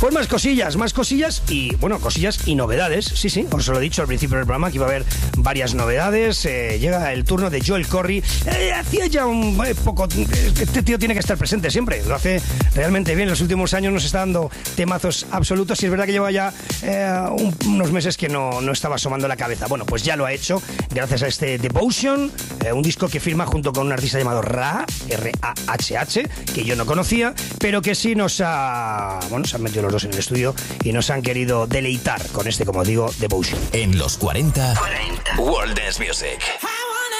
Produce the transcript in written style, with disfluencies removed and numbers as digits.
Pues más cosillas y, bueno, cosillas y novedades. Sí, os lo he dicho al principio del programa que iba a haber varias novedades. Llega el turno de Joel Corry. Hacía ya un poco... Este tío tiene que estar presente siempre. Lo hace realmente bien. En los últimos años nos está dando temazos absolutos y es verdad que lleva ya unos meses que no estaba asomando la cabeza. Bueno, pues ya lo ha hecho gracias a este Devotion, un disco que firma junto con un artista llamado Ra, R-A-H-H, que yo no conocía, pero que sí se han metido los dos en el estudio y nos han querido deleitar con este, como digo, Devotion. En los 40 World Dance Music.